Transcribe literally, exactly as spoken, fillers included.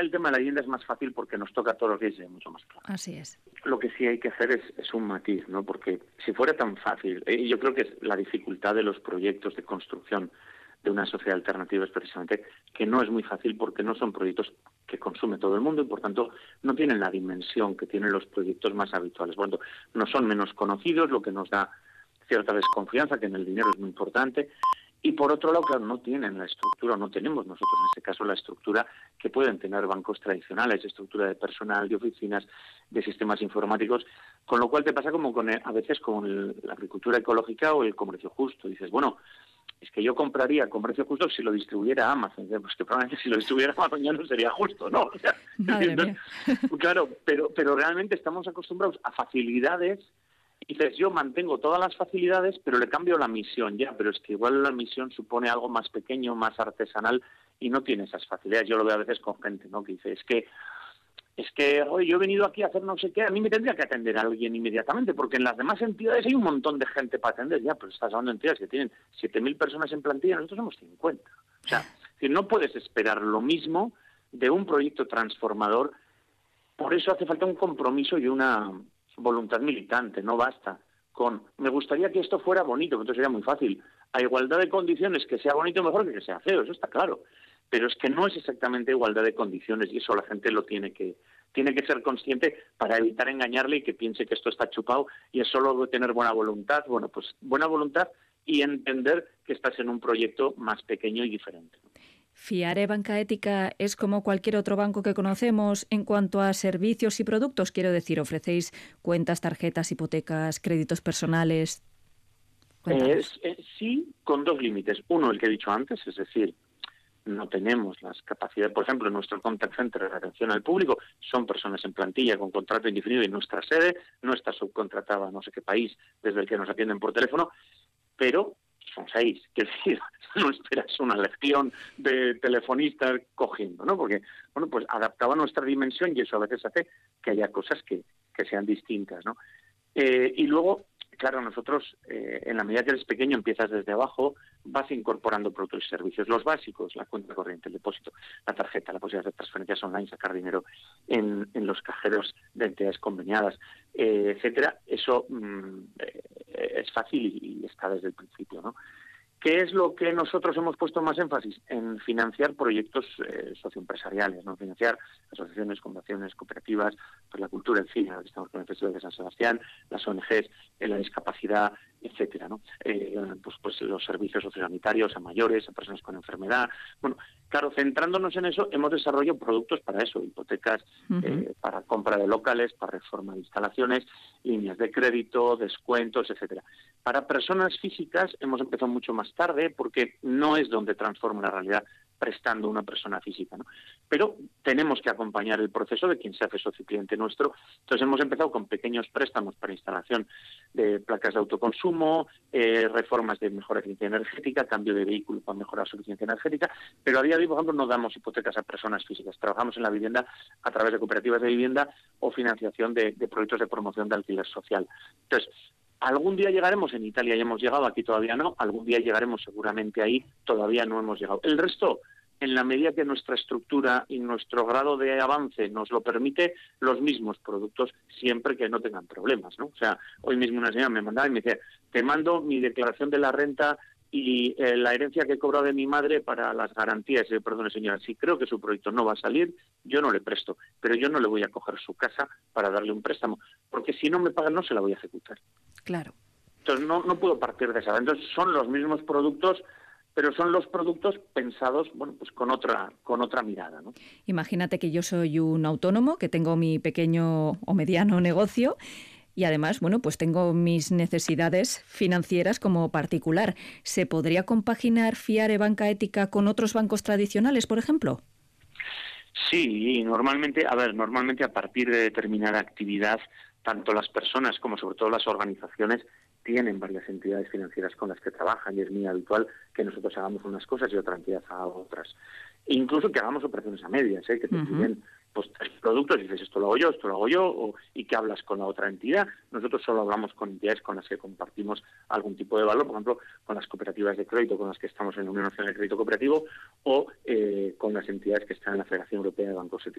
el tema de la vivienda es más fácil porque nos toca a todos los días y es mucho más claro. Así es. Lo que sí hay que hacer es, es un matiz, ¿no? Porque si fuera tan fácil, eh, yo creo que es la dificultad de los proyectos de construcción de una sociedad alternativa es precisamente que no es muy fácil porque no son proyectos que consume todo el mundo y por tanto no tienen la dimensión que tienen los proyectos más habituales. Por lo tanto, no son menos conocidos, lo que nos da cierta desconfianza, que en el dinero es muy importante. Y por otro lado, claro, no tienen la estructura, no tenemos nosotros en este caso la estructura que pueden tener bancos tradicionales, estructura de personal, de oficinas, de sistemas informáticos, con lo cual te pasa como con el, a veces con el, la agricultura ecológica o el comercio justo. Dices, bueno, es que yo compraría con precio justo si lo distribuyera Amazon. Pues que probablemente si lo distribuyera Amazon ya no sería justo, ¿no? O sea, Madre mía. claro, pero, pero realmente estamos acostumbrados a facilidades. Y dices, yo mantengo todas las facilidades, pero le cambio la misión ya. Pero es que igual la misión supone algo más pequeño, más artesanal y no tiene esas facilidades. Yo lo veo a veces con gente, ¿no? Que dice, es que es que hoy yo he venido aquí a hacer no sé qué, a mí me tendría que atender a alguien inmediatamente, porque en las demás entidades hay un montón de gente para atender, ya, pero estás hablando de entidades que tienen siete mil personas en plantilla, nosotros somos cincuenta. O sea, es decir, no puedes esperar lo mismo de un proyecto transformador, por eso hace falta un compromiso y una voluntad militante, no basta con, me gustaría que esto fuera bonito, que entonces sería muy fácil, a igualdad de condiciones, que sea bonito mejor que que sea feo, eso está claro. Pero es que no es exactamente igualdad de condiciones y eso la gente lo tiene que tiene que ser consciente para evitar engañarle y que piense que esto está chupado y es solo tener buena voluntad. Bueno, pues buena voluntad y entender que estás en un proyecto más pequeño y diferente. ¿Fiare Banca Ética es como cualquier otro banco que conocemos en cuanto a servicios y productos? Quiero decir, ¿ofrecéis cuentas, tarjetas, hipotecas, créditos personales? Eh, eh, sí, con dos límites. Uno, el que he dicho antes, es decir, no tenemos las capacidades, por ejemplo, en nuestro contact center de atención al público son personas en plantilla con contrato indefinido y nuestra sede no está subcontratada a no sé qué país desde el que nos atienden por teléfono, pero son seis, que decir, no esperas una lección de telefonistas cogiendo, ¿no? Porque, bueno, pues adaptaba nuestra dimensión y eso a veces hace que haya cosas que, que sean distintas, ¿no? Eh, y luego, claro, nosotros, eh, en la medida que eres pequeño, empiezas desde abajo, vas incorporando productos y servicios. Los básicos, la cuenta corriente, el depósito, la tarjeta, la posibilidad de transferencias online, sacar dinero en, en los cajeros de entidades conveniadas, eh, etcétera. Eso mm, eh, es fácil y, y está desde el principio, ¿no? ¿Qué es lo que nosotros hemos puesto más énfasis? En financiar proyectos eh, socioempresariales, ¿no? Financiar asociaciones, fundaciones, cooperativas, pues la cultura, el cine, ahora que estamos con el Festival de San Sebastián, las O N Ges, en la discapacidad, etcétera, ¿no? Eh, pues, pues los servicios sociosanitarios a mayores, a personas con enfermedad. Bueno, claro, centrándonos en eso, hemos desarrollado productos para eso, hipotecas uh-huh. eh, para compra de locales, para reforma de instalaciones, líneas de crédito, descuentos, etcétera. Para personas físicas hemos empezado mucho más tarde porque no es donde transforma la realidad prestando una persona física, ¿no? Pero tenemos que acompañar el proceso de quien se hace socio cliente nuestro. Entonces hemos empezado con pequeños préstamos para instalación de placas de autoconsumo, eh, reformas de mejora eficiencia energética, cambio de vehículo para mejorar su eficiencia energética, pero a día de hoy, por ejemplo, no damos hipotecas a personas físicas. Trabajamos en la vivienda a través de cooperativas de vivienda o financiación de, de proyectos de promoción de alquiler social. Entonces, algún día llegaremos, en Italia ya hemos llegado, aquí todavía no, algún día llegaremos seguramente ahí, todavía no hemos llegado. El resto, en la medida que nuestra estructura y nuestro grado de avance nos lo permite, los mismos productos siempre que no tengan problemas, ¿no? O sea, hoy mismo una señora me mandaba y me decía, te mando mi declaración de la renta y eh, la herencia que he cobrado de mi madre para las garantías. Y yo, perdone señora, si creo que su proyecto no va a salir, yo no le presto, pero yo no le voy a coger su casa para darle un préstamo, porque si no me pagan no se la voy a ejecutar. Claro. Entonces no, no puedo partir de esa. Entonces son los mismos productos, pero son los productos pensados, bueno, pues con otra, con otra mirada, ¿no? Imagínate que yo soy un autónomo, que tengo mi pequeño o mediano negocio y además, bueno, pues tengo mis necesidades financieras como particular. ¿Se podría compaginar Fiare Banca Ética con otros bancos tradicionales, por ejemplo? Sí, normalmente, a ver, normalmente a partir de determinada actividad, tanto las personas como sobre todo las organizaciones tienen varias entidades financieras con las que trabajan y es muy habitual que nosotros hagamos unas cosas y otra entidad haga otras. E incluso que hagamos operaciones a medias, ¿eh? Que te piden uh-huh. pues tres productos y dices esto lo hago yo, esto lo hago yo, o, y que hablas con la otra entidad. Nosotros solo hablamos con entidades con las que compartimos algún tipo de valor, por ejemplo, con las cooperativas de crédito con las que estamos en la Unión Nacional de Crédito Cooperativo o eh, con las entidades que están en la Federación Europea de Bancos